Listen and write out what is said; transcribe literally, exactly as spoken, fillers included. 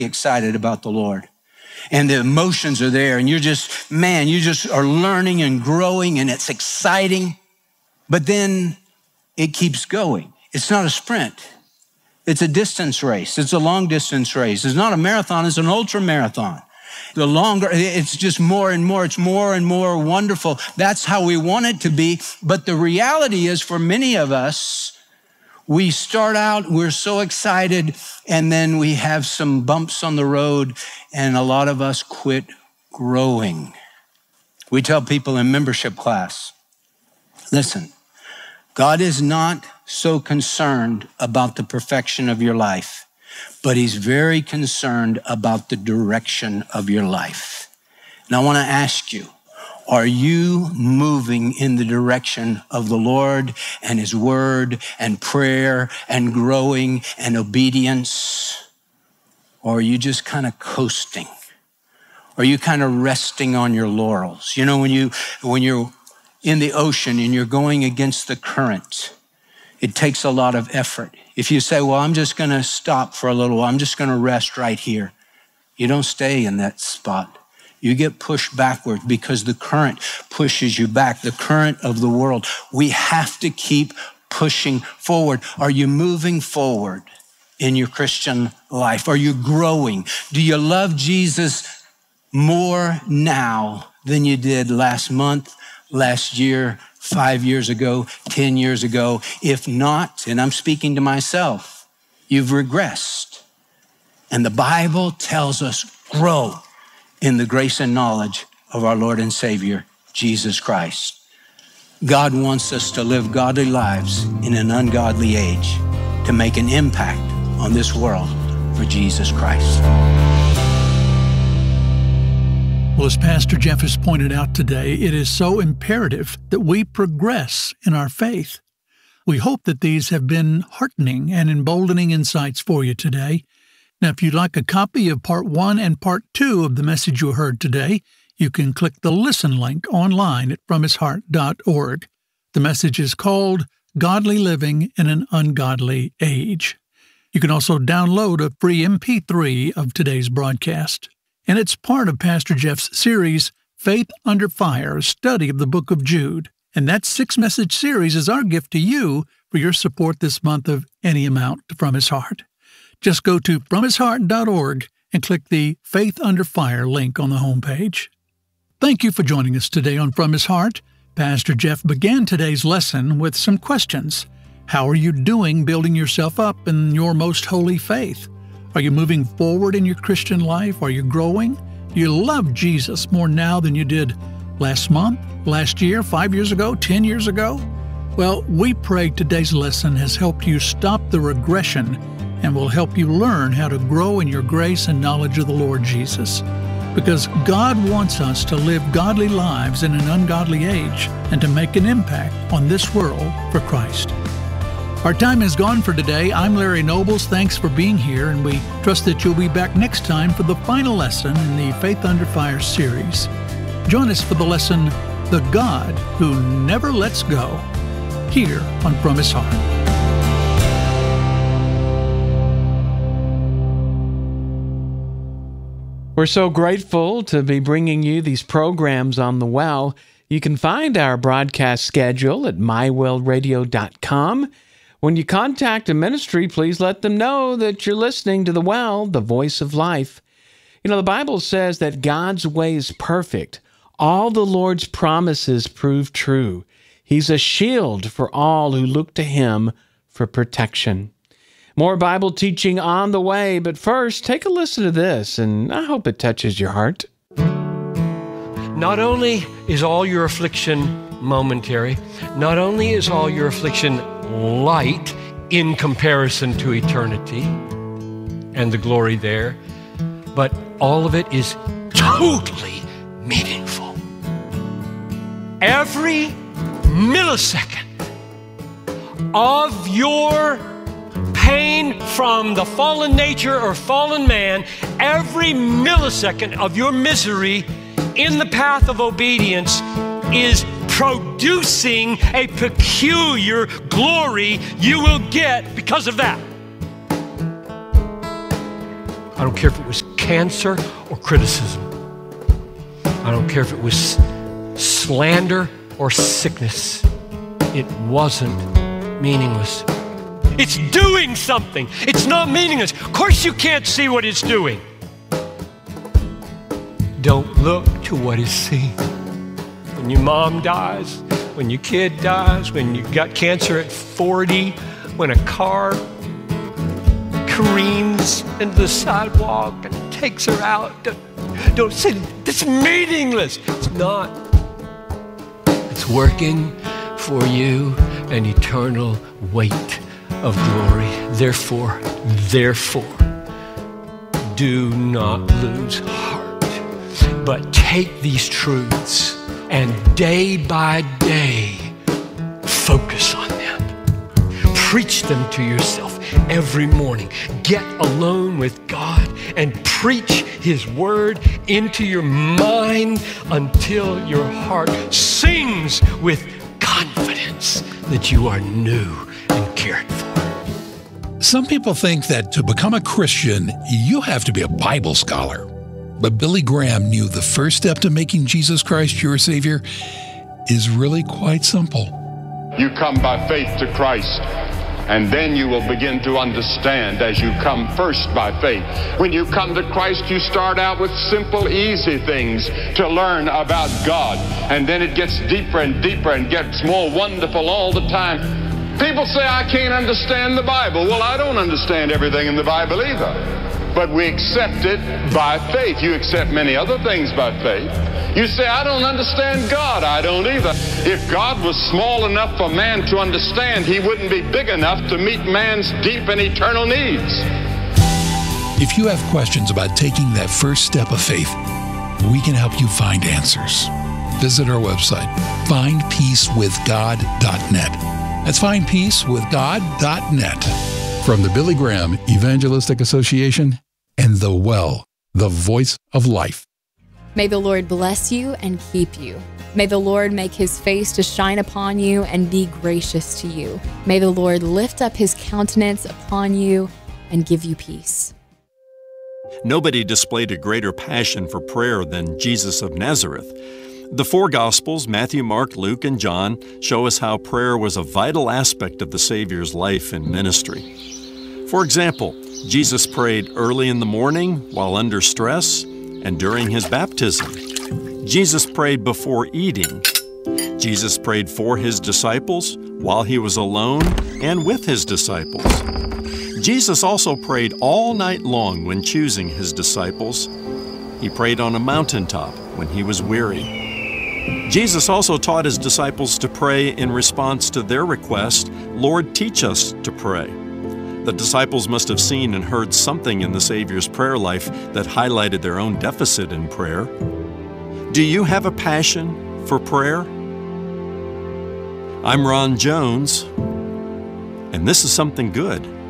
excited about the Lord. And the emotions are there, and you're just, man, you just are learning and growing, and it's exciting. But then it keeps going. It's not a sprint. It's a distance race. It's a long distance race. It's not a marathon, it's an ultra marathon. The longer, it's just more and more, it's more and more wonderful. That's how we want it to be. But the reality is, for many of us, we start out, we're so excited, and then we have some bumps on the road, and a lot of us quit growing. We tell people in membership class, listen, God is not so concerned about the perfection of your life, but he's very concerned about the direction of your life. And I want to ask you, are you moving in the direction of the Lord and his word and prayer and growing and obedience? Or are you just kind of coasting? Are you kind of resting on your laurels? You know, when you, when you're in the ocean and you're going against the current, it takes a lot of effort. If you say, well, I'm just going to stop for a little while, I'm just going to rest right here, you don't stay in that spot. You get pushed backward because the current pushes you back, the current of the world. We have to keep pushing forward. Are you moving forward in your Christian life? Are you growing? Do you love Jesus more now than you did last month, last year, five years ago, ten years ago? If not, and I'm speaking to myself, you've regressed. And the Bible tells us, grow in the grace and knowledge of our Lord and Savior, Jesus Christ. God wants us to live godly lives in an ungodly age, to make an impact on this world for Jesus Christ. Well, as Pastor Jeff has pointed out today, it is so imperative that we progress in our faith. We hope that these have been heartening and emboldening insights for you today. Now, if you'd like a copy of Part one and Part two of the message you heard today, you can click the Listen link online at from his heart dot org. The message is called Godly Living in an Ungodly Age. You can also download a free M P three of today's broadcast. And it's part of Pastor Jeff's series, Faith Under Fire, a study of the book of Jude. And that six-message series is our gift to you for your support this month of any amount from his heart. Just go to from his heart dot org and click the Faith Under Fire link on the homepage. Thank you for joining us today on From His Heart. Pastor Jeff began today's lesson with some questions. How are you doing building yourself up in your most holy faith? Are you moving forward in your Christian life? Are you growing? Do you love Jesus more now than you did last month, last year, five years ago, ten years ago? Well, we pray today's lesson has helped you stop the regression and will help you learn how to grow in your grace and knowledge of the Lord Jesus. Because God wants us to live godly lives in an ungodly age and to make an impact on this world for Christ. Our time is gone for today. I'm Larry Nobles. Thanks for being here, and we trust that you'll be back next time for the final lesson in the Faith Under Fire series. Join us for the lesson, The God Who Never Lets Go, here on From His Heart. We're so grateful to be bringing you these programs on the Well. You can find our broadcast schedule at my well radio dot com. When you contact a ministry, please let them know that you're listening to the Well, the voice of life. You know, the Bible says that God's way is perfect. All the Lord's promises prove true. He's a shield for all who look to Him for protection. More Bible teaching on the way, but first, take a listen to this, and I hope it touches your heart. Not only is all your affliction momentary, not only is all your affliction light in comparison to eternity and the glory there, but all of it is totally meaningful. Every millisecond of your pain from the fallen nature or fallen man, every millisecond of your misery in the path of obedience is producing a peculiar glory you will get because of that. I don't care if it was cancer or criticism. I don't care if it was slander or sickness. It wasn't meaningless. It's doing something. It's not meaningless. Of course you can't see what it's doing. Don't look to what is seen. When your mom dies, when your kid dies, when you got cancer at forty, when a car careens into the sidewalk and takes her out, don't, don't say, it's meaningless. It's not. It's working for you an eternal weight of glory. Therefore, therefore, do not lose heart, but take these truths and day by day focus on them. Preach them to yourself every morning. Get alone with God and preach His word into your mind until your heart sings with confidence that you are new and cared for. Some people think that to become a Christian, you have to be a Bible scholar. But Billy Graham knew the first step to making Jesus Christ your Savior is really quite simple. You come by faith to Christ, and then you will begin to understand as you come first by faith. When you come to Christ, you start out with simple, easy things to learn about God, and then it gets deeper and deeper and gets more wonderful all the time. People say, I can't understand the Bible. Well, I don't understand everything in the Bible either. But we accept it by faith. You accept many other things by faith. You say, I don't understand God. I don't either. If God was small enough for man to understand, He wouldn't be big enough to meet man's deep and eternal needs. If you have questions about taking that first step of faith, we can help you find answers. Visit our website, find peace with god dot net. That's find peace with god dot net. From the Billy Graham Evangelistic Association and The Well, the voice of life. May the Lord bless you and keep you. May the Lord make His face to shine upon you and be gracious to you. May the Lord lift up His countenance upon you and give you peace. Nobody displayed a greater passion for prayer than Jesus of Nazareth. The four Gospels, Matthew, Mark, Luke, and John, show us how prayer was a vital aspect of the Savior's life and ministry. For example, Jesus prayed early in the morning, while under stress, and during His baptism. Jesus prayed before eating. Jesus prayed for His disciples, while He was alone and with His disciples. Jesus also prayed all night long when choosing His disciples. He prayed on a mountaintop when He was weary. Jesus also taught His disciples to pray in response to their request, Lord, teach us to pray. The disciples must have seen and heard something in the Savior's prayer life that highlighted their own deficit in prayer. Do you have a passion for prayer? I'm Ron Jones, and this is something good.